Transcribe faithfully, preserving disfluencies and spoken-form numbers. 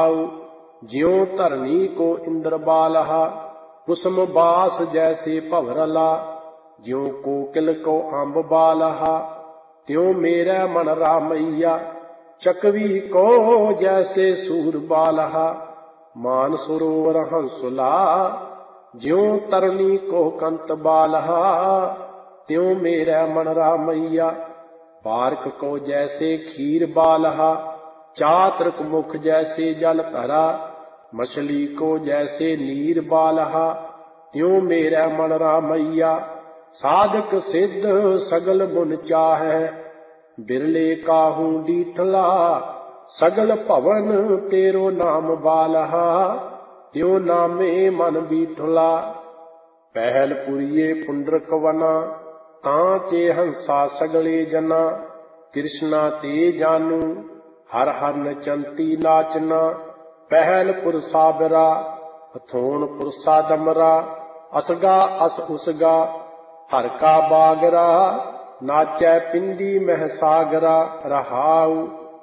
रहाऊ। ज्यों धरनी को इंद्र बालहा, कुसुम बास जैसे भवरला। ज्यों कोकिल को अम्ब बालहा, त्यों मेरा मन रामैया। चकवी को जैसे सूर बालहा, मान सरोवर हंसुला। ज्यों तरनी को कंत बालहा, त्यों मेरा मन रामैया। बारक को जैसे खीर बालहा, चातृक मुख जैसे जल धरा। मछली को जैसे नीर बालहा, त्यों मेरा मन रामैया। साधक सिद्ध सगल गुण चाहै, बिरले काहू डीठला। सगल भवन तेरो नाम बालहा, त्यों नामे मन बीठला। पहल पुरिये पुंडरक वना, तां चे हंसा सगले जना। कृष्णा ते जानू, हर हर नचंती नाचना। पहल पुर साबरा, अथोन पुरसा दमरा। असगा अस उसगा, हर का बागरा। नाचै पिंडी मह सागरा रहाऊ।